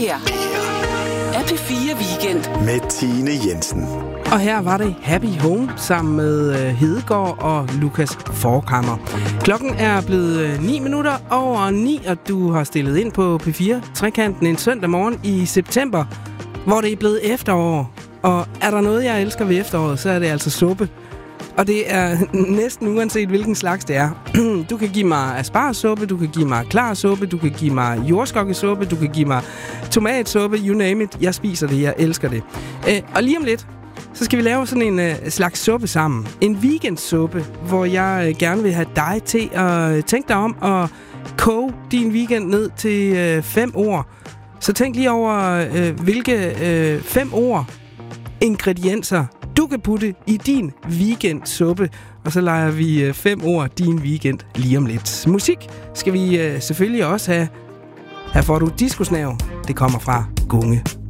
her er P4 Weekend med Tine Jensen. Og her var det Happy Home sammen med Hedegaard og Lukas Forkammer. Klokken er blevet 9 minutter over 9, og du har stillet ind på P4 Trekanten en søndag morgen i september, hvor det er blevet efterår. Og er der noget, jeg elsker ved efteråret, så er det altså suppe. Og det er næsten uanset hvilken slags det er. Du kan give mig aspargesuppe, du kan give mig klarsuppe, du kan give mig jordskokkesuppe, du kan give mig tomatsuppe, you name it. Jeg spiser det, jeg elsker det. Og lige om lidt, så skal vi lave sådan en slags suppe sammen. En weekendsuppe, hvor jeg gerne vil have dig til at tænke dig om at koge din weekend ned til 5 ord. Så tænk lige over, hvilke 5 ord, ingredienser, du kan putte i din weekendsuppe. Og så leger vi 5 ord din weekend lige om lidt. Musik skal vi selvfølgelig også have. Her får du Disco Snav. Det kommer fra Gunge.